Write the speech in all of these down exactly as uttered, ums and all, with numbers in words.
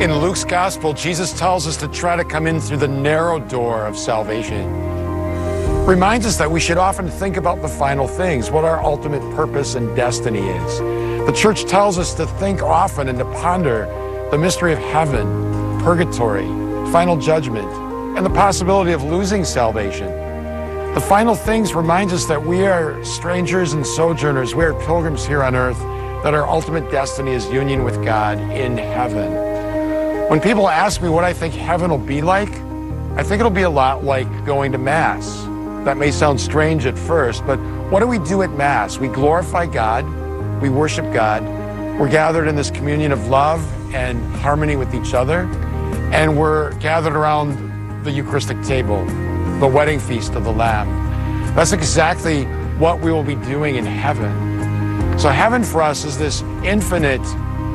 In Luke's gospel, Jesus tells us to try to come in through the narrow door of salvation. Reminds us that we should often think about the final things, what our ultimate purpose and destiny is. The church tells us to think often and to ponder the mystery of heaven, purgatory, final judgment, and the possibility of losing salvation. The final things reminds us that we are strangers and sojourners. We are pilgrims here on earth, that our ultimate destiny is union with God in heaven. When people ask me what I think heaven will be like, I think it'll be a lot like going to Mass. That may sound strange at first, but what do we do at Mass? We glorify God, we worship God, we're gathered in this communion of love and harmony with each other, and we're gathered around the Eucharistic table, the wedding feast of the Lamb. That's exactly what we will be doing in heaven. So heaven for us is this infinite,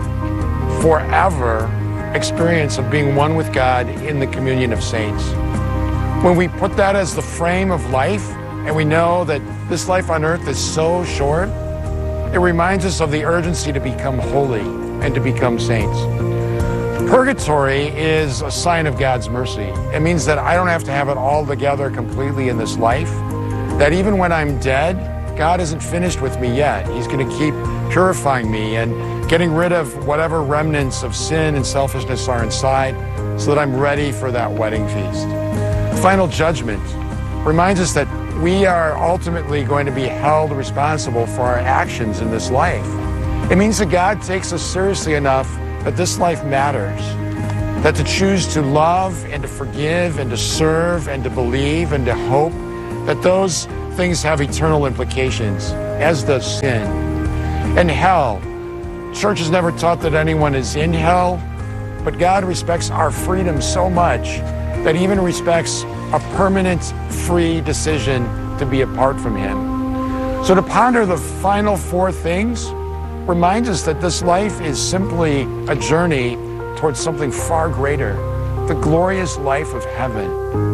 forever experience of being one with God in the communion of saints. When we put that as the frame of life, and we know that this life on earth is so short, it reminds us of the urgency to become holy and to become saints. Purgatory is a sign of God's mercy. It means that I don't have to have it all together completely in this life, that even when I'm dead, God isn't finished with me yet. He's going to keep purifying me and getting rid of whatever remnants of sin and selfishness are inside so that I'm ready for that wedding feast. Final judgment reminds us that we are ultimately going to be held responsible for our actions in this life. It means that God takes us seriously enough that this life matters, that to choose to love and to forgive and to serve and to believe and to hope, that those things have eternal implications, as does sin. And hell, church has never taught that anyone is in hell, but God respects our freedom so much that he even respects a permanent, free decision to be apart from him. So to ponder the final four things reminds us that this life is simply a journey towards something far greater, the glorious life of heaven.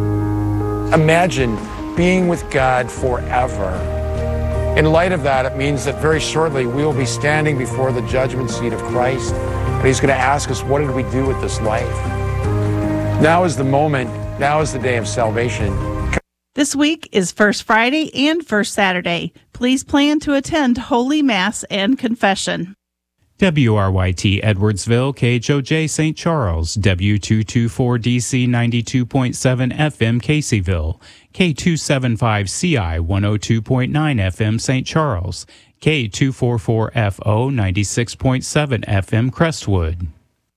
Imagine being with God forever. In light of that, it means that very shortly we will be standing before the judgment seat of Christ, and he's going to ask us, what did we do with this life? Now is the moment. Now is the day of salvation. This week is First Friday and First Saturday. Please plan to attend Holy Mass and Confession. W R Y T Edwardsville, K H O J Saint Charles, W two twenty-four D C ninety-two point seven F M Caseyville, K two seventy-five C I one oh two point nine F M Saint Charles, K two forty-four F O ninety-six point seven F M Crestwood.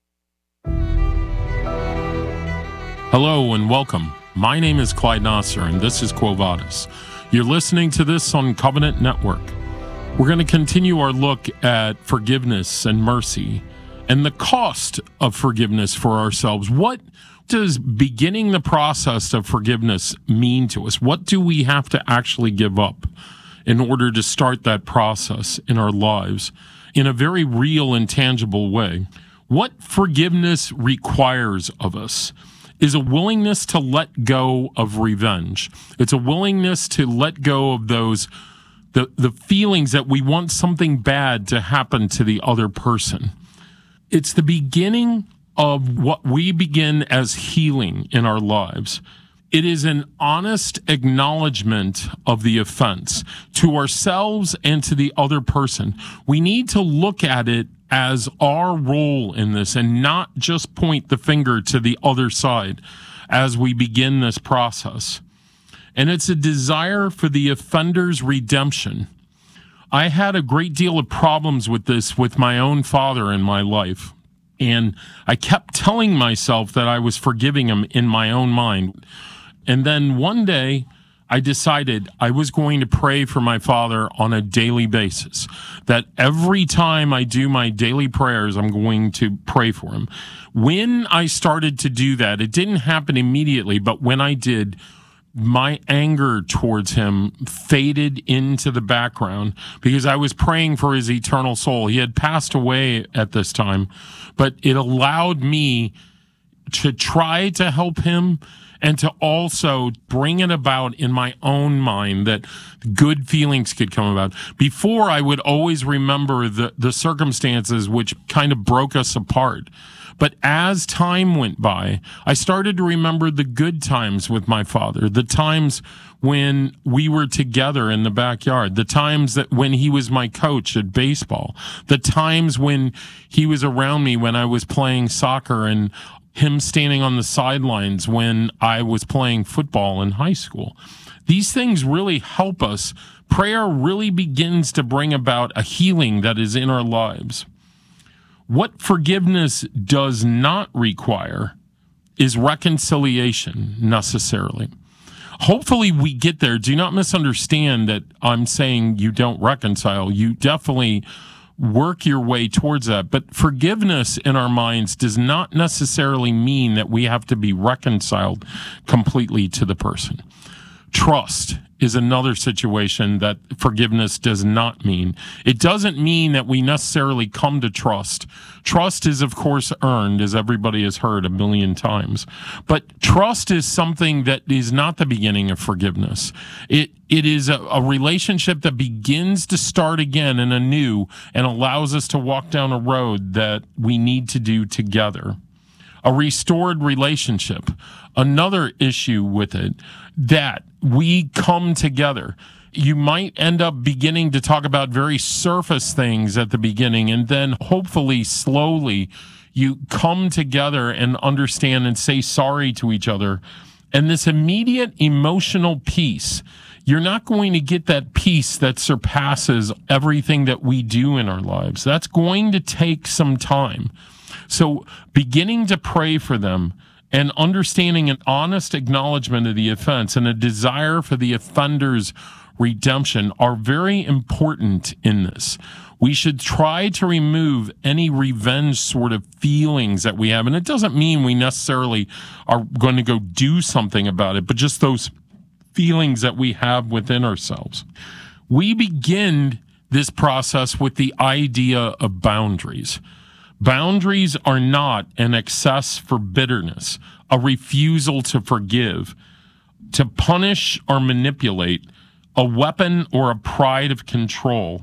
Hello and welcome. My name is Clyde Nasser and this is Quo Vadis. You're listening to this on Covenant Network. We're going to continue our look at forgiveness and mercy and the cost of forgiveness for ourselves. What does beginning the process of forgiveness mean to us? What do we have to actually give up in order to start that process in our lives in a very real and tangible way? What forgiveness requires of us is a willingness to let go of revenge. It's a willingness to let go of those The, the feelings that we want something bad to happen to the other person. It's the beginning of what we begin as healing in our lives. It is an honest acknowledgement of the offense to ourselves and to the other person. We need to look at it as our role in this and not just point the finger to the other side as we begin this process. And it's a desire for the offender's redemption. I had a great deal of problems with this with my own father in my life. And I kept telling myself that I was forgiving him in my own mind. And then one day, I decided I was going to pray for my father on a daily basis. That every time I do my daily prayers, I'm going to pray for him. When I started to do that, it didn't happen immediately, but when I did, my anger towards him faded into the background because I was praying for his eternal soul. He had passed away at this time, but it allowed me to try to help him and to also bring it about in my own mind that good feelings could come about. Before, I would always remember the, the circumstances which kind of broke us apart. But as time went by, I started to remember the good times with my father, the times when we were together in the backyard, the times that when he was my coach at baseball, the times when he was around me when I was playing soccer, and him standing on the sidelines when I was playing football in high school. These things really help us. Prayer really begins to bring about a healing that is in our lives. What forgiveness does not require is reconciliation necessarily. Hopefully we get there. Do not misunderstand that I'm saying you don't reconcile. You definitely work your way towards that. But forgiveness in our minds does not necessarily mean that we have to be reconciled completely to the person. Trust is another situation that forgiveness does not mean. It doesn't mean that we necessarily come to trust. Trust is, of course, earned, as everybody has heard a million times. But trust is something that is not the beginning of forgiveness. It It is a, a relationship that begins to start again and anew and allows us to walk down a road that we need to do together. A restored relationship, another issue with it, that we come together. You might end up beginning to talk about very surface things at the beginning, and then hopefully slowly you come together and understand and say sorry to each other. And this immediate emotional peace, you're not going to get that peace that surpasses everything that we do in our lives. That's going to take some time. So beginning to pray for them and understanding an honest acknowledgement of the offense and a desire for the offender's redemption are very important in this. We should try to remove any revenge sort of feelings that we have. And it doesn't mean we necessarily are going to go do something about it, but just those feelings that we have within ourselves. We begin this process with the idea of boundaries. Boundaries are not an excess for bitterness, a refusal to forgive, to punish or manipulate, a weapon or a pride of control.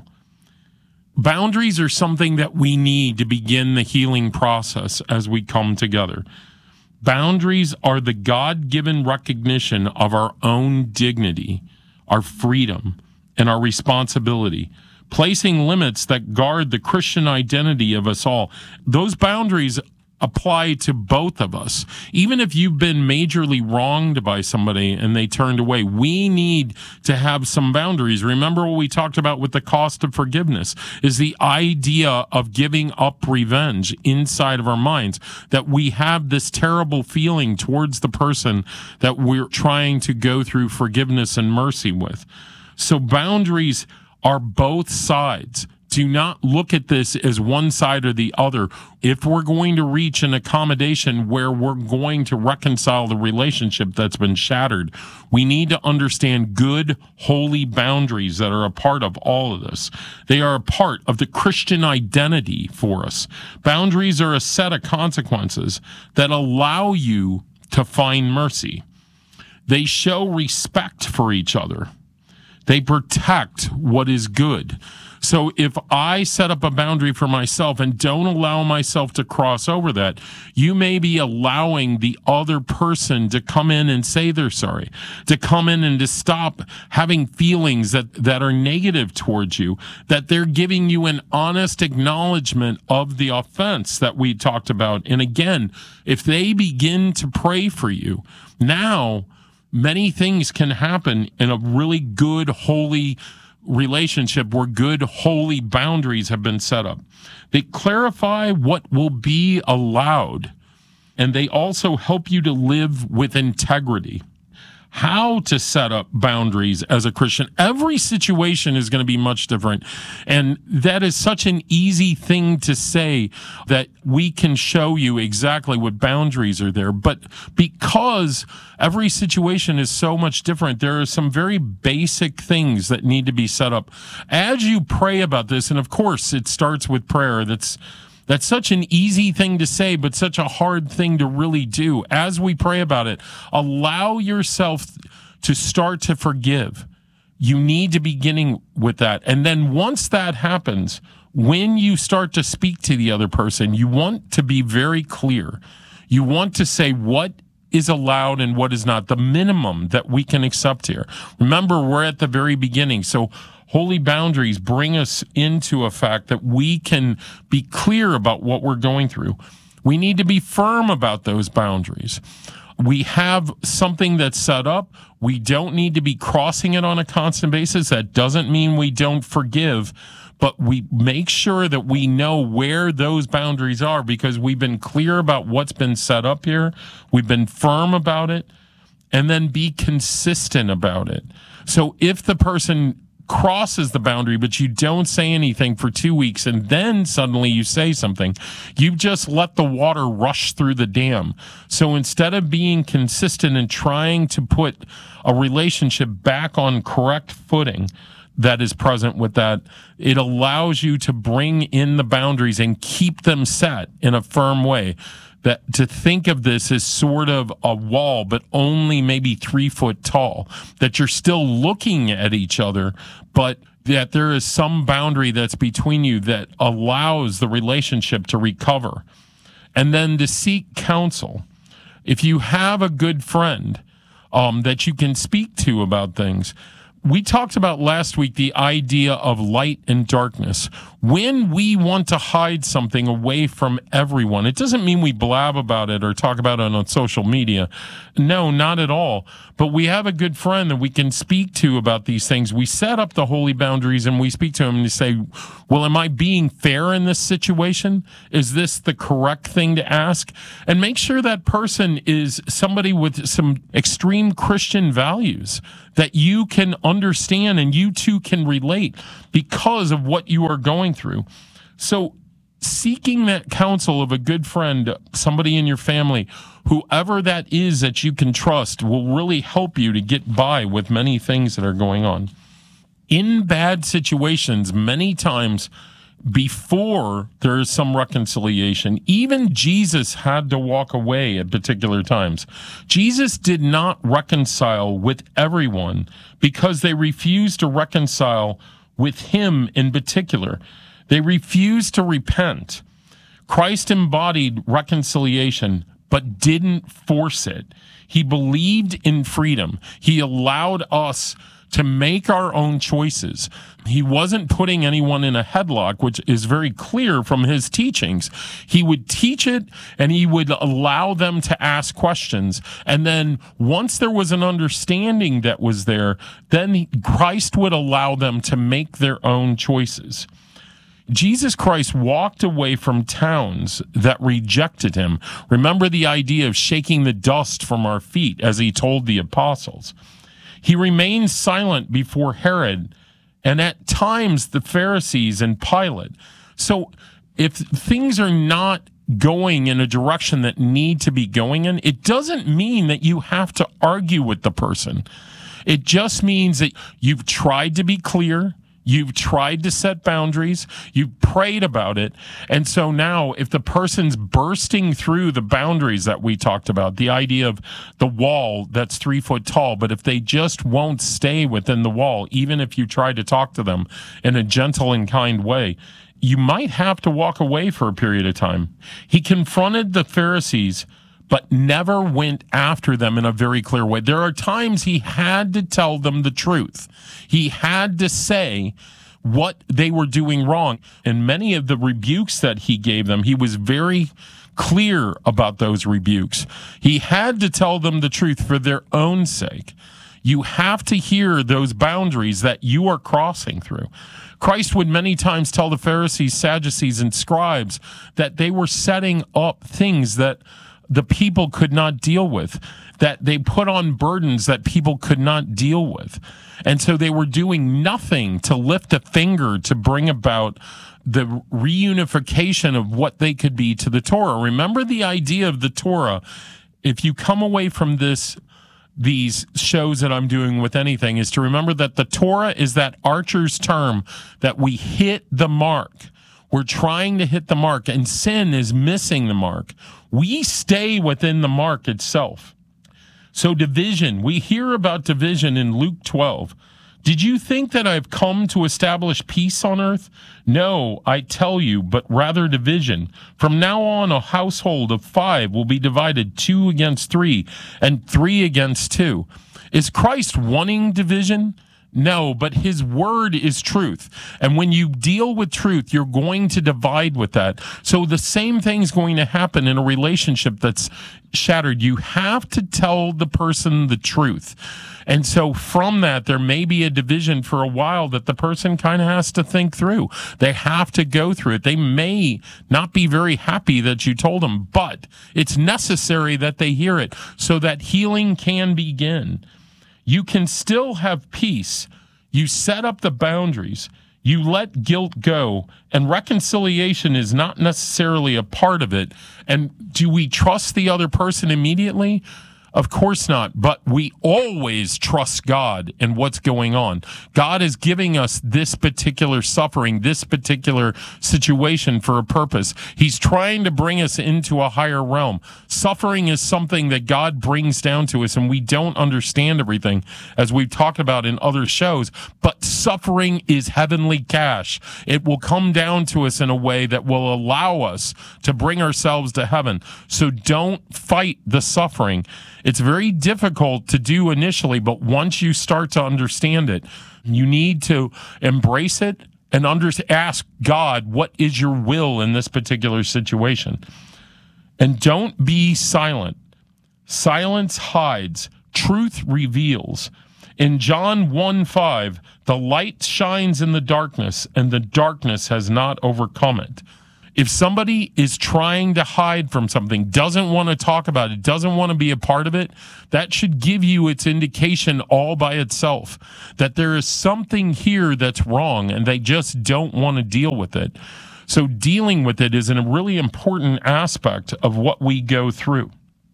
Boundaries are something that we need to begin the healing process as we come together. Boundaries are the God-given recognition of our own dignity, our freedom, and our responsibility, placing limits that guard the Christian identity of us all. Those boundaries apply to both of us. Even if you've been majorly wronged by somebody and they turned away, we need to have some boundaries. Remember what we talked about with the cost of forgiveness is the idea of giving up revenge inside of our minds, that we have this terrible feeling towards the person that we're trying to go through forgiveness and mercy with. So boundaries are both sides. Do not look at this as one side or the other. If we're going to reach an accommodation where we're going to reconcile the relationship that's been shattered, we need to understand good, holy boundaries that are a part of all of this. They are a part of the Christian identity for us. Boundaries are a set of consequences that allow you to find mercy. They show respect for each other. They protect what is good. So if I set up a boundary for myself and don't allow myself to cross over that, you may be allowing the other person to come in and say they're sorry, to come in and to stop having feelings that, that are negative towards you, that they're giving you an honest acknowledgement of the offense that we talked about. And again, if they begin to pray for you, now many things can happen in a really good, holy relationship where good, holy boundaries have been set up. They clarify what will be allowed, and they also help you to live with integrity. How to set up boundaries as a Christian. Every situation is going to be much different. And that is such an easy thing to say that we can show you exactly what boundaries are there. But because every situation is so much different, there are some very basic things that need to be set up. As you pray about this, and of course it starts with prayer, that's That's such an easy thing to say, but such a hard thing to really do. As we pray about it, allow yourself to start to forgive. You need to be beginning with that. And then once that happens, when you start to speak to the other person, you want to be very clear. You want to say what is allowed and what is not, the minimum that we can accept here. Remember, we're at the very beginning. So holy boundaries bring us into a fact that we can be clear about what we're going through. We need to be firm about those boundaries. We have something that's set up. We don't need to be crossing it on a constant basis. That doesn't mean we don't forgive, but we make sure that we know where those boundaries are because we've been clear about what's been set up here. We've been firm about it, and then be consistent about it. So if the person crosses the boundary, but you don't say anything for two weeks and then suddenly you say something, you've just let the water rush through the dam. So instead of being consistent and trying to put a relationship back on correct footing that is present with that, it allows you to bring in the boundaries and keep them set in a firm way. That to think of this as sort of a wall, but only maybe three foot tall, that you're still looking at each other, but that there is some boundary that's between you that allows the relationship to recover. And then to seek counsel. If you have a good friend um, that you can speak to about things, we talked about last week the idea of light and darkness. When we want to hide something away from everyone, it doesn't mean we blab about it or talk about it on social media. No, not at all. But we have a good friend that we can speak to about these things. We set up the holy boundaries and we speak to him and say, well, am I being fair in this situation? Is this the correct thing to ask? And make sure that person is somebody with some extreme Christian values that you can understand and you too can relate because of what you are going through. So seeking that counsel of a good friend, somebody in your family, whoever that is that you can trust, will really help you to get by with many things that are going on. In bad situations, many times before there is some reconciliation, even Jesus had to walk away at particular times. Jesus did not reconcile with everyone because they refused to reconcile with him in particular. They refused to repent. Christ embodied reconciliation, but didn't force it. He believed in freedom. He allowed us to make our own choices. He wasn't putting anyone in a headlock, which is very clear from his teachings. He would teach it and he would allow them to ask questions. And then once there was an understanding that was there, then Christ would allow them to make their own choices. Jesus Christ walked away from towns that rejected him. Remember the idea of shaking the dust from our feet, as he told the apostles. He remained silent before Herod and at times the Pharisees and Pilate. So if things are not going in a direction that need to be going in, it doesn't mean that you have to argue with the person. It just means that you've tried to be clear. You've tried to set boundaries. You've prayed about it. And so now if the person's bursting through the boundaries that we talked about, the idea of the wall that's three foot tall, but if they just won't stay within the wall, even if you try to talk to them in a gentle and kind way, you might have to walk away for a period of time. He confronted the Pharisees, but never went after them in a very clear way. There are times he had to tell them the truth. He had to say what they were doing wrong. And many of the rebukes that he gave them, he was very clear about those rebukes. He had to tell them the truth for their own sake. You have to hear those boundaries that you are crossing through. Christ would many times tell the Pharisees, Sadducees, and scribes that they were setting up things that the people could not deal with, that they put on burdens that people could not deal with. And so they were doing nothing to lift a finger to bring about the reunification of what they could be to the Torah. Remember the idea of the Torah. If you come away from this, these shows that I'm doing with anything, is to remember that the Torah is that archer's term that we hit the mark. We're trying to hit the mark, and sin is missing the mark. We stay within the mark itself. So division, we hear about division in Luke twelve. Did you think that I've come to establish peace on earth? No, I tell you, but rather division. From now on, a household of five will be divided two against three, and three against two. Is Christ wanting division? No, but his word is truth. And when you deal with truth, you're going to divide with that. So the same thing's going to happen in a relationship that's shattered. You have to tell the person the truth. And so from that, there may be a division for a while that the person kind of has to think through. They have to go through it. They may not be very happy that you told them, but it's necessary that they hear it so that healing can begin. You can still have peace. You set up the boundaries. You let guilt go, and reconciliation is not necessarily a part of it. And do we trust the other person immediately? Of course not, but we always trust God and what's going on. God is giving us this particular suffering, this particular situation for a purpose. He's trying to bring us into a higher realm. Suffering is something that God brings down to us, and we don't understand everything, as we've talked about in other shows, but suffering is heavenly cash. It will come down to us in a way that will allow us to bring ourselves to heaven. So don't fight the suffering. It's very difficult to do initially, but once you start to understand it, you need to embrace it and under- ask God, what is your will in this particular situation? And don't be silent. Silence hides. Truth reveals. In John one five, the light shines in the darkness, and the darkness has not overcome it. If somebody is trying to hide from something, doesn't want to talk about it, doesn't want to be a part of it, that should give you its indication all by itself that there is something here that's wrong and they just don't want to deal with it. So dealing with it is a really important aspect of what we go through.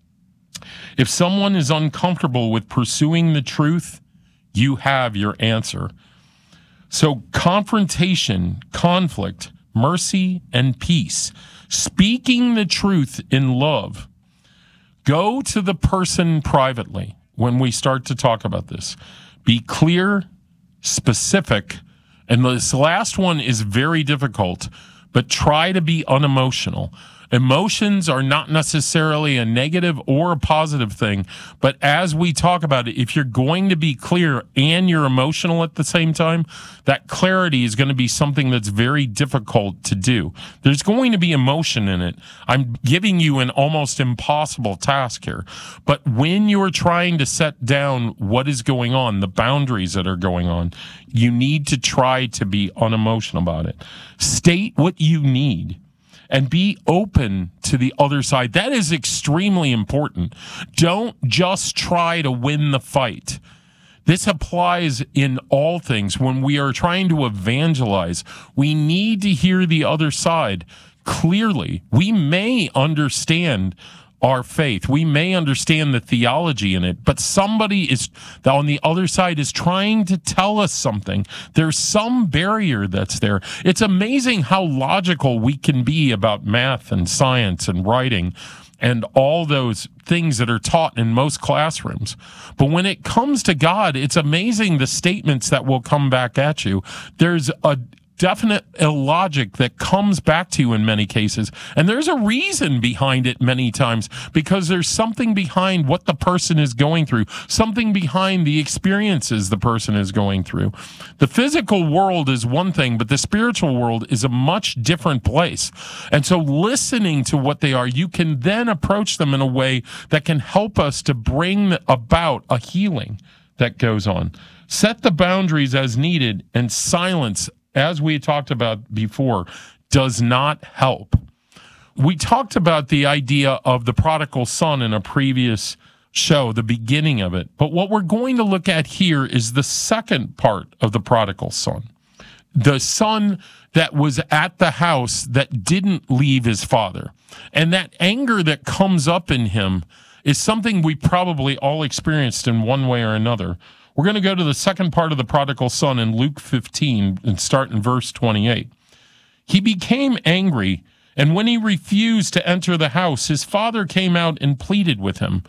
If someone is uncomfortable with pursuing the truth, you have your answer. So confrontation, conflict, mercy, and peace. Speaking the truth in love. Go to the person privately when we start to talk about this. Be clear, specific, and this last one is very difficult, but try to be unemotional. Emotions are not necessarily a negative or a positive thing, but as we talk about it, if you're going to be clear and you're emotional at the same time, that clarity is going to be something that's very difficult to do. There's going to be emotion in it. I'm giving you an almost impossible task here, but when you're trying to set down what is going on, the boundaries that are going on, you need to try to be unemotional about it. State what you need. And be open to the other side. That is extremely important. Don't just try to win the fight. This applies in all things. When we are trying to evangelize, we need to hear the other side clearly. We may understand our faith. We may understand the theology in it, but somebody is on the other side is trying to tell us something. There's some barrier that's there. It's amazing how logical we can be about math and science and writing and all those things that are taught in most classrooms. But when it comes to God, it's amazing the statements that will come back at you. There's a definite illogic that comes back to you in many cases. And there's a reason behind it many times, because there's something behind what the person is going through, something behind the experiences the person is going through. The physical world is one thing, but the spiritual world is a much different place. And so listening to what they are, you can then approach them in a way that can help us to bring about a healing that goes on. Set the boundaries as needed, and silence, as we talked about before, does not help. We talked about the idea of the prodigal son in a previous show, the beginning of it. But what we're going to look at here is the second part of the prodigal son. The son that was at the house that didn't leave his father. And that anger that comes up in him is something we probably all experienced in one way or another. We're going to go to the second part of the prodigal son in Luke fifteen and start in verse twenty-eight. He became angry, and when he refused to enter the house, his father came out and pleaded with him.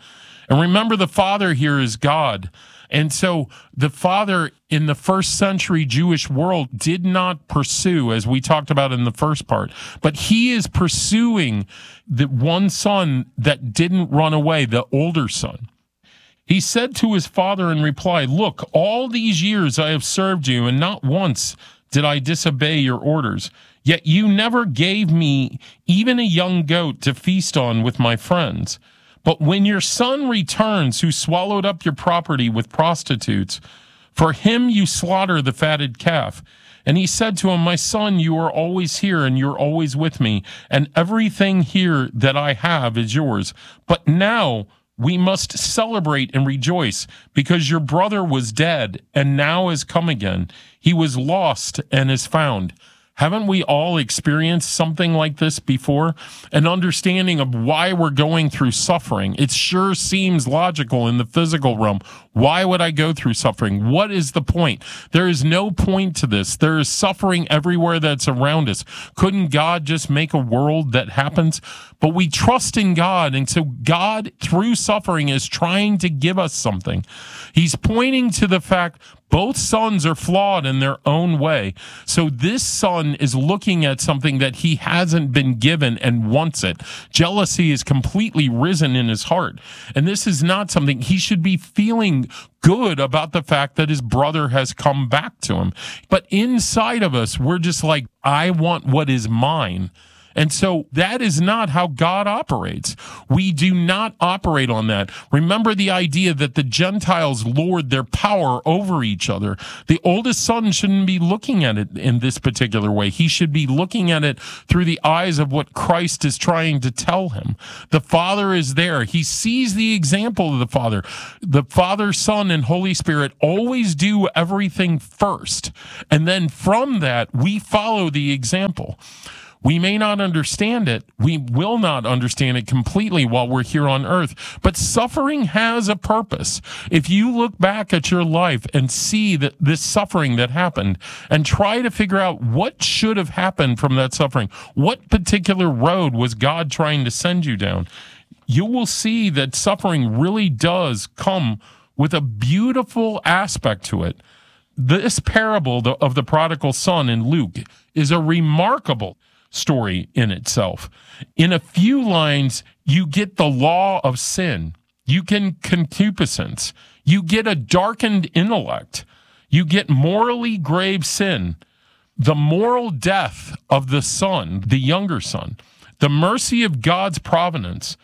And remember, the Father here is God. And so the Father in the first century Jewish world did not pursue, as we talked about in the first part, but he is pursuing the one son that didn't run away, the older son. He said to his father in reply, "Look, all these years I have served you, and not once did I disobey your orders. Yet you never gave me even a young goat to feast on with my friends. But when your son returns, who swallowed up your property with prostitutes, for him you slaughter the fatted calf." And he said to him, "My son, you are always here, and you're always with me, and everything here that I have is yours. But now we must celebrate and rejoice, because your brother was dead and now is come again. He was lost and is found." Haven't we all experienced something like this before? An understanding of why we're going through suffering. It sure seems logical in the physical realm. Why would I go through suffering? What is the point? There is no point to this. There is suffering everywhere that's around us. Couldn't God just make a world that happens? But we trust in God, and so God, through suffering, is trying to give us something. He's pointing to the fact both sons are flawed in their own way. So this son is looking at something that he hasn't been given and wants it. Jealousy is completely risen in his heart. And this is not something he should be feeling good about, the fact that his brother has come back to him. But inside of us, we're just like, I want what is mine. And so that is not how God operates. We do not operate on that. Remember the idea that the Gentiles lord their power over each other. The oldest son shouldn't be looking at it in this particular way. He should be looking at it through the eyes of what Christ is trying to tell him. The Father is there. He sees the example of the Father. The Father, Son, and Holy Spirit always do everything first. And then from that, we follow the example. We may not understand it. We will not understand it completely while we're here on earth. But suffering has a purpose. If you look back at your life and see that this suffering that happened and try to figure out what should have happened from that suffering, what particular road was God trying to send you down, you will see that suffering really does come with a beautiful aspect to it. This parable of the prodigal son in Luke is a remarkable story in itself. In a few lines, you get the law of sin. You get concupiscence. You get a darkened intellect. You get morally grave sin. The moral death of the son, the younger son. The mercy of God's providence.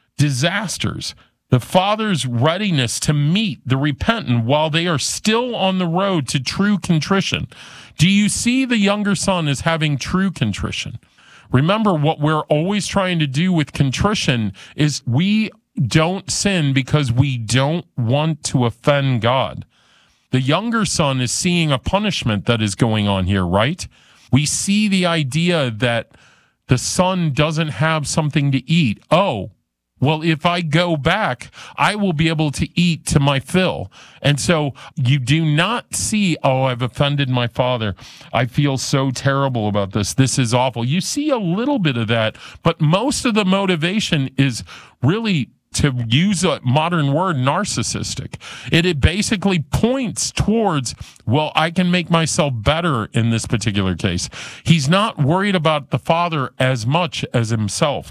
Disasters. The Father's readiness to meet the repentant while they are still on the road to true contrition. Do you see the younger son as having true contrition? Remember, what we're always trying to do with contrition is we don't sin because we don't want to offend God. The younger son is seeing a punishment that is going on here, right? We see the idea that the son doesn't have something to eat. Oh, well, if I go back, I will be able to eat to my fill. And so you do not see, oh, I've offended my father. I feel so terrible about this. This is awful. You see a little bit of that, but most of the motivation is really, to use a modern word, narcissistic. It, it basically points towards, well, I can make myself better in this particular case. He's not worried about the father as much as himself.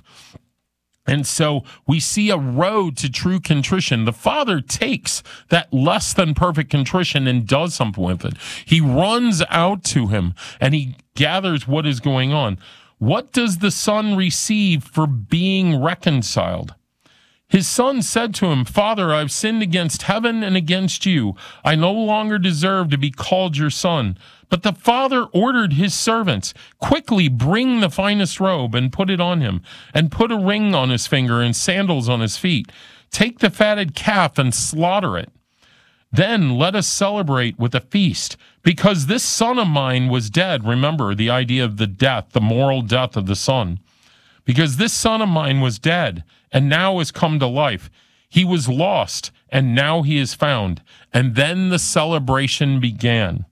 And so we see a road to true contrition. The Father takes that less than perfect contrition and does something with it. He runs out to him and he gathers what is going on. What does the Son receive for being reconciled? His son said to him, "Father, I've sinned against heaven and against you. I no longer deserve to be called your son." But the father ordered his servants, "Quickly bring the finest robe and put it on him, and put a ring on his finger and sandals on his feet. Take the fatted calf and slaughter it. Then let us celebrate with a feast, because this son of mine was dead." Remember the idea of the death, the moral death of the son. "Because this son of mine was dead, and now has come to life. He was lost, and now he is found." And then the celebration began.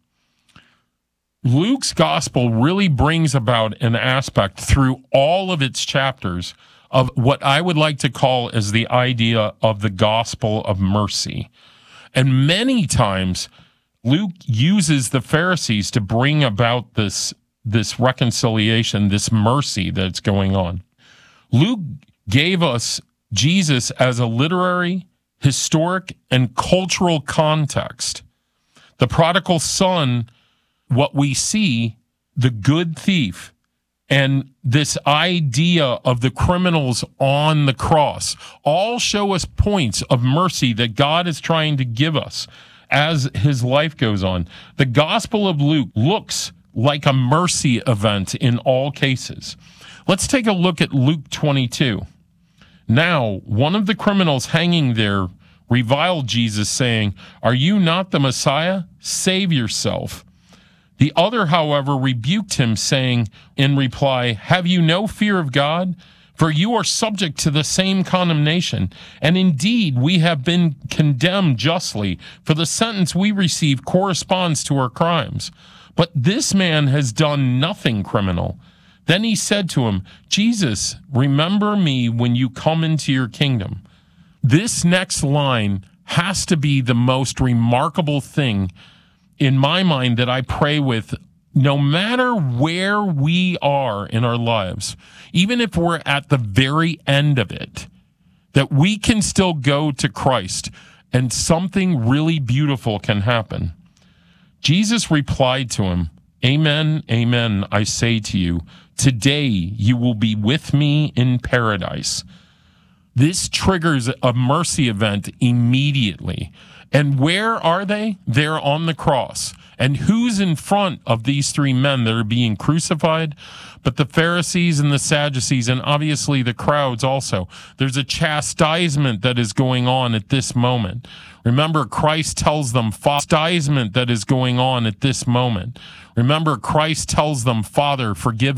Luke's gospel really brings about an aspect through all of its chapters of what I would like to call as the idea of the gospel of mercy. And many times, Luke uses the Pharisees to bring about this, this reconciliation, this mercy that's going on. Luke gave us Jesus as a literary, historic, and cultural context. The prodigal son, what we see, the good thief, and this idea of the criminals on the cross all show us points of mercy that God is trying to give us as his life goes on. The Gospel of Luke looks like a mercy event in all cases. Let's take a look at Luke twenty-two. Now, one of the criminals hanging there reviled Jesus, saying, "Are you not the Messiah? Save yourself." The other, however, rebuked him, saying in reply, "Have you no fear of God? For you are subject to the same condemnation. And indeed, we have been condemned justly, for the sentence we receive corresponds to our crimes. But this man has done nothing criminal." Then he said to him, "Jesus, remember me when you come into your kingdom." This next line has to be the most remarkable thing in my mind that I pray with, no matter where we are in our lives, even if we're at the very end of it, that we can still go to Christ and something really beautiful can happen. Jesus replied to him, "Amen, amen, I say to you, today you will be with me in paradise." This triggers a mercy event immediately. And where are they? They're on the cross. And who's in front of these three men that are being crucified? But the Pharisees and the Sadducees, and obviously the crowds also. There's a chastisement that is going on at this moment. Remember, Christ tells them, chastisement that is going on at this moment. Remember, Christ tells them, "Father, forgive